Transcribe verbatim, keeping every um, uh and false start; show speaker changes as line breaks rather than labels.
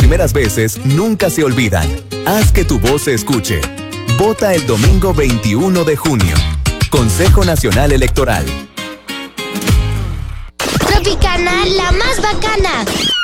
primeras veces nunca se olvidan. Haz que tu voz se escuche. Vota el domingo veintiuno de junio. Consejo Nacional Electoral.
Tropicana, la más bacana.